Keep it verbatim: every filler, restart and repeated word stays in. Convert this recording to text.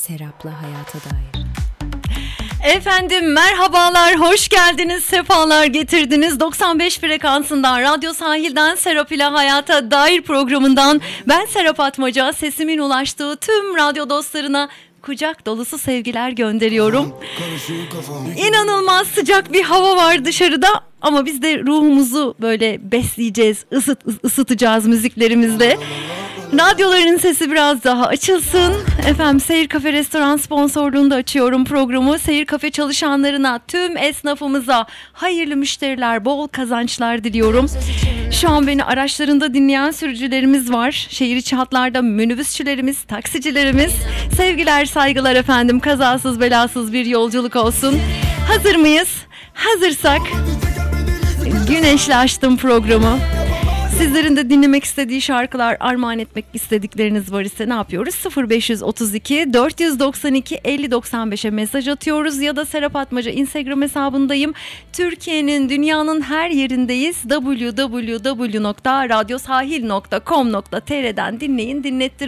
Serap'la Hayata Dair. Efendim merhabalar, hoş geldiniz, sefalar getirdiniz. doksan beş frekansından, Radyo Sahil'den, Serap ile Hayata Dair programından ben Serap Atmaca, sesimin ulaştığı tüm radyo dostlarına kucak dolusu sevgiler gönderiyorum. İnanılmaz sıcak bir hava var dışarıda ama biz de ruhumuzu böyle besleyeceğiz, ısıt, ısıtacağız müziklerimizle. Radyoların sesi biraz daha açılsın. Efendim Seyir Kafe Restoran sponsorluğunda açıyorum programı. Seyir Kafe çalışanlarına, tüm esnafımıza hayırlı müşteriler, bol kazançlar diliyorum. Şu an beni araçlarında dinleyen sürücülerimiz var. Şehir içi hatlarda minibüsçülerimiz, taksicilerimiz. Sevgiler, saygılar efendim. Kazasız belasız bir yolculuk olsun. Hazır mıyız? Hazırsak güneşle açtım programı. Sizlerin de dinlemek istediği şarkılar, armağan etmek istedikleriniz var ise ne yapıyoruz? sıfır beş otuz iki dört doksan iki elli doksan beşe mesaj atıyoruz ya da Serap Atmaca Instagram hesabındayım. Türkiye'nin, dünyanın her yerindeyiz. double-u double-u double-u nokta radyosahil nokta com nokta tr'den dinleyin, dinlettirin.